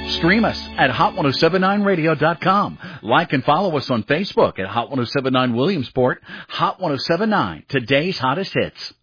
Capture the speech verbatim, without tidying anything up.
Stream us at hot ten seventy-nine radio dot com. Like and follow us on Facebook at Hot ten seventy-nine Williamsport. Hot ten seventy-nine, today's hottest hits.